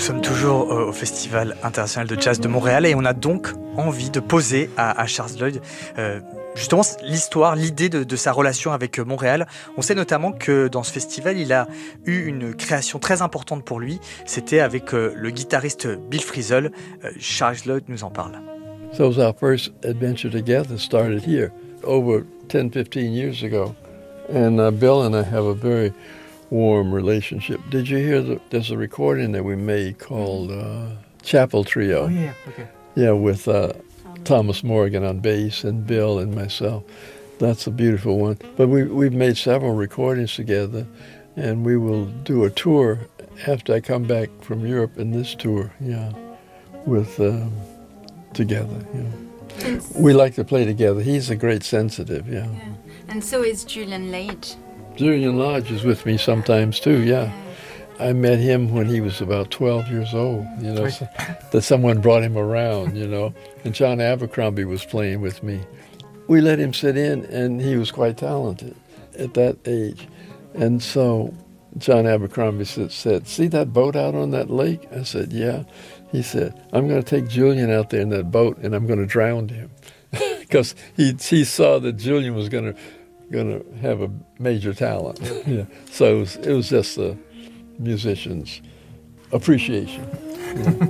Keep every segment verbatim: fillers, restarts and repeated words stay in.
sommes toujours au Festival international de jazz de Montréal et on a donc envie de poser à, à Charles Lloyd euh, justement l'histoire, l'idée de, de sa relation avec Montréal. On sait notamment que dans ce festival, il a eu une création très importante pour lui. C'était avec euh, le guitariste Bill Frisell. Euh, Charles Lloyd nous en parle. So our first adventure together started here over ten, fifteen years ago. And uh, Bill and I have a very warm relationship. Did you hear the, there's a recording that we made called uh, Chapel Trio? Oh yeah, okay. Yeah, with uh, Thomas Morgan on bass and Bill and myself. That's a beautiful one. But we, we've made several recordings together, and we will do a tour after I come back from Europe in this tour, yeah, with um, together, yeah. We like to play together. He's a great sensitive, yeah. yeah. And so is Julian Lage. Julian Lodge is with me sometimes too, yeah. I met him when he was about twelve years old, you know, so, that someone brought him around, you know, and John Abercrombie was playing with me. We let him sit in, and he was quite talented at that age. And so John Abercrombie said, said, see that boat out on that lake? I said, yeah. He said, I'm going to take Julian out there in that boat, and I'm going to drown him. Because he, he saw that Julian was going to going to have a major talent. Yeah. So it was, it was just a musician's appreciation. Yeah.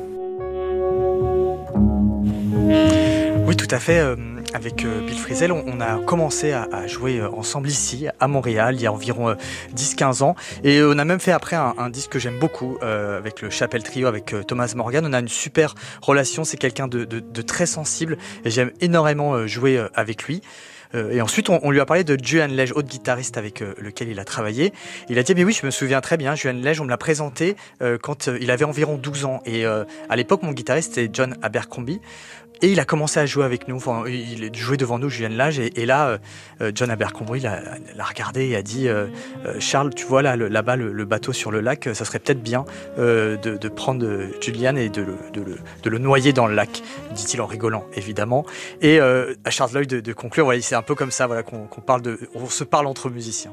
Oui, tout à fait. Euh, avec euh, Bill Frisell, on, on a commencé à, à jouer euh, ensemble ici, à Montréal, il y a environ euh, dix quinze ans. Et on a même fait après un, un disque que j'aime beaucoup, euh, avec le Chapel Trio, avec euh, Thomas Morgan. On a une super relation, c'est quelqu'un de, de, de très sensible et j'aime énormément euh, jouer euh, avec lui. Euh, et ensuite, on, on lui a parlé de Julian Lage, autre guitariste avec euh, lequel il a travaillé. Il a dit, mais oui, je me souviens très bien, Julian Lage, on me l'a présenté euh, quand euh, il avait environ douze ans. Et euh, à l'époque, mon guitariste, c'était John Abercrombie. Et il a commencé à jouer avec nous, enfin, il jouait devant nous, Julian Lage, et, et là, euh, John Abercrombie l'a, l'a regardé et a dit euh, « Charles, tu vois là, le, là-bas, le, le bateau sur le lac, ça serait peut-être bien euh, de, de prendre Julian et de le, de, le, de le noyer dans le lac », dit-il en rigolant, évidemment. Et euh, à Charles Lloyd de, de conclure, voilà, c'est un peu comme ça voilà, qu'on, qu'on parle de, on se parle entre musiciens.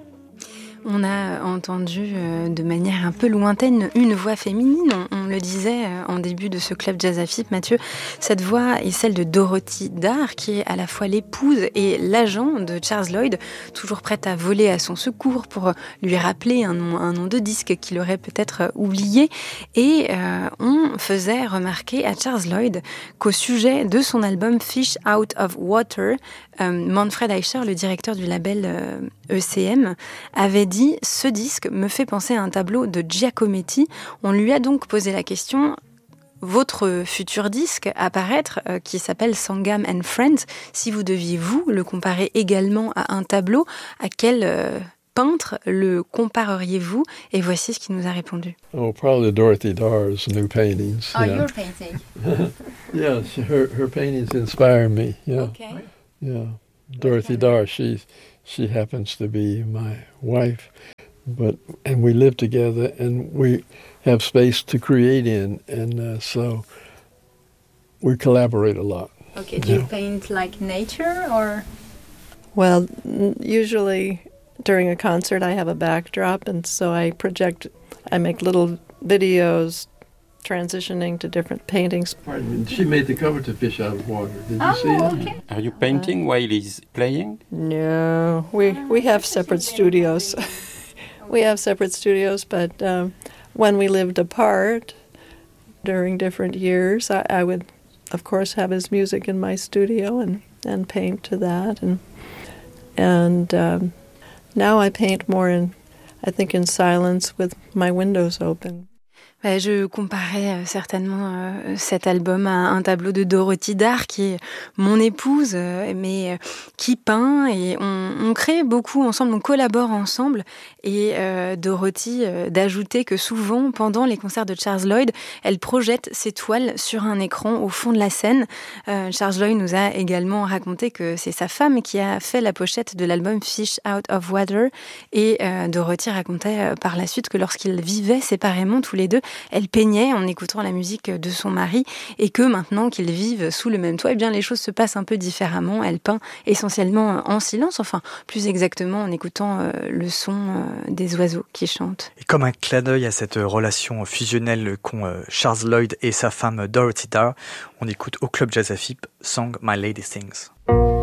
On a entendu euh, de manière un peu lointaine une voix féminine, on, on le disait euh, en début de ce club Jazz Afip, Mathieu. Cette voix est celle de Dorothy Darr, qui est à la fois l'épouse et l'agent de Charles Lloyd, toujours prête à voler à son secours pour lui rappeler un nom, un nom de disque qu'il aurait peut-être oublié. Et euh, on faisait remarquer à Charles Lloyd qu'au sujet de son album Fish Out of Water, euh, Manfred Eicher, le directeur du label euh, E C M, avait dit « Ce disque me fait penser à un tableau de Giacometti ». On lui a donc posé la question « Votre futur disque à paraître, euh, qui s'appelle Sangam and Friends, si vous deviez, vous, le comparer également à un tableau, à quel euh, peintre le compareriez-vous » Et voici ce qu'il nous a répondu. Oh, probably Dorothy Darr's new paintings. Oh, yeah. your painting. Yeah, she, her, her paintings inspire me, yeah. Okay. Yeah, Dorothy Darr, she's She happens to be my wife, but and we live together, and we have space to create in, and uh, so we collaborate a lot. Okay, do you yeah. paint like nature or? Well, usually during a concert I have a backdrop, and so I project, I make little videos transitioning to different paintings. Pardon, she made the cover to Fish Out of Water. Did you oh, see it? Okay. Are you painting uh, while he's playing? No, we we have separate studios. We have separate studios, but um, when we lived apart during different years, I, I would, of course, have his music in my studio and, and paint to that. And and um, now I paint more in, I think, in silence with my windows open. Je comparais certainement euh, cet album à un tableau de Dorothy Darr, qui est mon épouse, euh, mais euh, qui peint, et on, on crée beaucoup ensemble, on collabore ensemble. Et euh, Dorothy euh, d'ajouter que souvent, pendant les concerts de Charles Lloyd, elle projette ses toiles sur un écran au fond de la scène. Euh, Charles Lloyd nous a également raconté que c'est sa femme qui a fait la pochette de l'album Fish Out of Water. Et euh, Dorothy racontait euh, par la suite que lorsqu'ils vivaient séparément tous les deux, elle peignait en écoutant la musique de son mari et que maintenant qu'ils vivent sous le même toit, eh bien les choses se passent un peu différemment. Elle peint essentiellement en silence, enfin plus exactement en écoutant euh, le son euh, des oiseaux qui chantent. Et comme un clin d'œil à cette relation fusionnelle qu'ont euh, Charles Lloyd et sa femme Dorothy Darr, on écoute au Club Jazz à F I P Song My Lady Sings.